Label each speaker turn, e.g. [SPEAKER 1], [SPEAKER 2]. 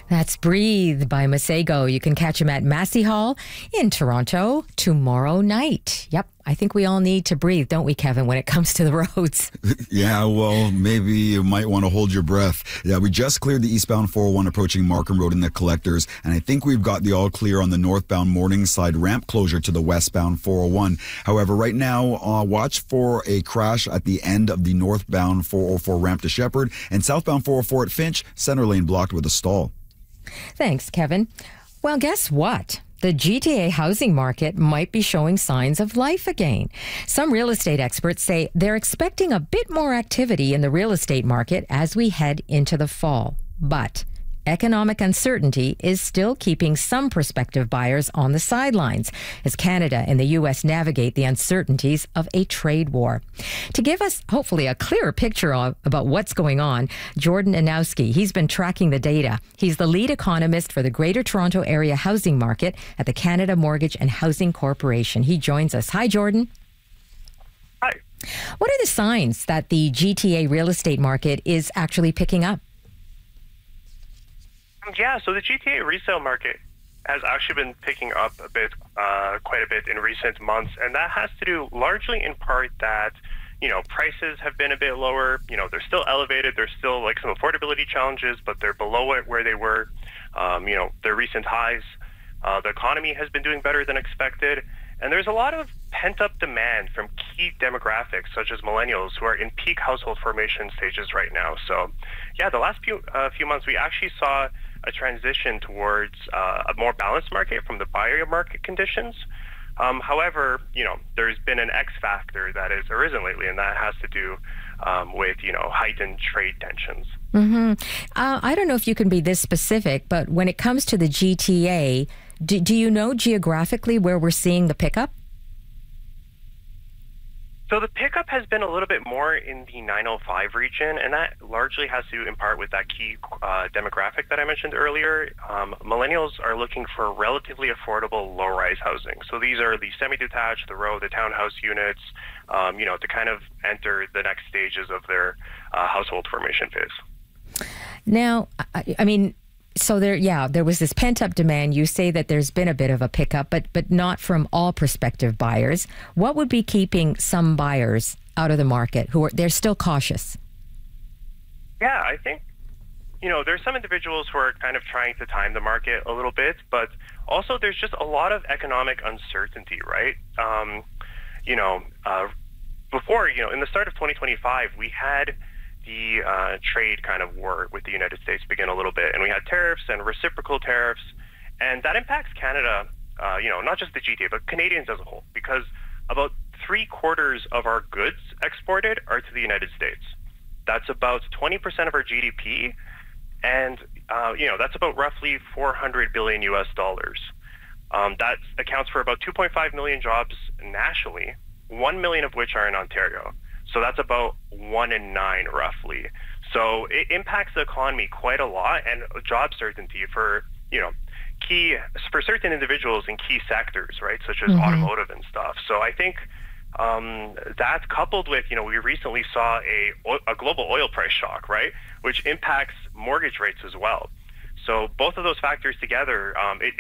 [SPEAKER 1] That's Breathe by Masego. You can catch him at Massey Hall in Toronto tomorrow night. Yep, I think we all need to breathe, don't we, Kevin, when it comes to the roads?
[SPEAKER 2] Yeah, well, maybe you might want to hold your breath. Yeah, we just cleared the eastbound 401 approaching Markham Road in the collectors, and I think we've got the all clear on the northbound Morningside ramp closure to the westbound 401. However, right now, watch for a crash at the end of the northbound 404 ramp to Shepherd, and southbound 404 at Finch, center lane blocked with a stall.
[SPEAKER 1] Thanks, Kevin. Well, guess what? The GTA housing market might be showing signs of life again. Some real estate experts say they're expecting a bit more activity in the real estate market as we head into the fall. But economic uncertainty is still keeping some prospective buyers on the sidelines as Canada and the U.S. navigate the uncertainties of a trade war. To give us, hopefully, a clearer picture about what's going on, Jordan Anowski, he's been tracking the data. He's the lead economist for the Greater Toronto Area housing market at the Canada Mortgage and Housing Corporation. He joins us. Hi, Jordan.
[SPEAKER 3] Hi.
[SPEAKER 1] What are the signs that the GTA real estate market is actually picking up?
[SPEAKER 3] Yeah, so the GTA resale market has actually been picking up a bit, quite a bit in recent months, and that has to do largely in part that, prices have been a bit lower. They're still elevated. There's still like some affordability challenges, but they're below it where they were, their recent highs. The economy has been doing better than expected, and there's a lot of pent-up demand from key demographics such as millennials who are in peak household formation stages right now. So, yeah, the last few months we actually saw a transition towards a more balanced market from the buyer market conditions. However, there's been an X factor that has arisen lately, and that has to do with, heightened trade tensions.
[SPEAKER 1] Mm-hmm. I don't know if you can be this specific, but when it comes to the GTA, do you know geographically where we're seeing the pickup?
[SPEAKER 3] So the pickup has been a little bit more in the 905 region, and that largely has to do in part with that key demographic that I mentioned earlier. Millennials are looking for relatively affordable low-rise housing. So these are the semi-detached, the row, the townhouse units, to kind of enter the next stages of their household formation phase.
[SPEAKER 1] Now, so there was this pent-up demand. You say that there's been a bit of a pickup, but not from all prospective buyers. What would be keeping some buyers out of the market they're still cautious?
[SPEAKER 3] Yeah, I think, there's some individuals who are kind of trying to time the market a little bit, but also there's just a lot of economic uncertainty, right? Before, in the start of 2025, we had the trade kind of war with the United States begin a little bit, and we had tariffs and reciprocal tariffs, and that impacts Canada, not just the GTA, but Canadians as a whole, because about 3/4 of our goods exported are to the United States. That's about 20% of our GDP, and that's about roughly $400 billion US. That accounts for about 2.5 million jobs nationally, 1 million of which are in Ontario. So that's about 1 in 9, roughly. So it impacts the economy quite a lot, and job certainty for certain individuals in key sectors, right, such as automotive and stuff. So I think that coupled with, we recently saw a global oil price shock, right, which impacts mortgage rates as well. So both of those factors together, it